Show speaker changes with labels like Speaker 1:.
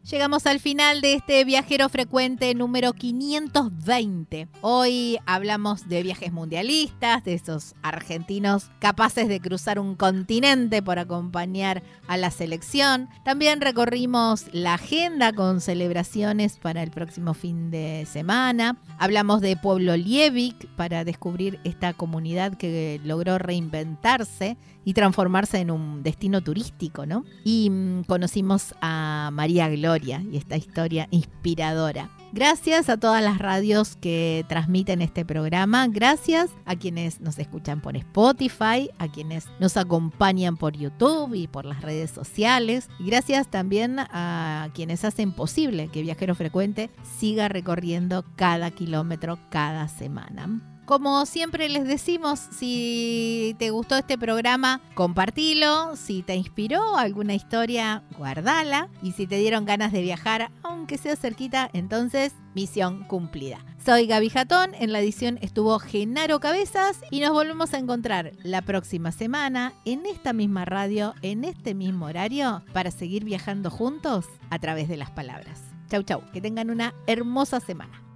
Speaker 1: Llegamos al final de este Viajero Frecuente número 520. Hoy hablamos de viajes mundialistas, de esos argentinos capaces de cruzar un continente por acompañar a la selección. También recorrimos la agenda con celebraciones para el próximo fin de semana. Hablamos de Pueblo Liebig para descubrir esta comunidad que logró reinventarse y transformarse en un destino turístico, ¿no? Y conocimos a María Gloria y esta historia inspiradora. Gracias a todas las radios que transmiten este programa. Gracias a quienes nos escuchan por Spotify, a quienes nos acompañan por YouTube y por las redes sociales. Y gracias también a quienes hacen posible que Viajero Frecuente siga recorriendo cada kilómetro cada semana. Como siempre les decimos, si te gustó este programa, compartilo. Si te inspiró alguna historia, guardala. Y si te dieron ganas de viajar, aunque sea cerquita, entonces misión cumplida. Soy Gaby Jatón, en la edición estuvo Genaro Cabezas y nos volvemos a encontrar la próxima semana en esta misma radio, en este mismo horario, para seguir viajando juntos a través de las palabras. Chau, chau, que tengan una hermosa semana.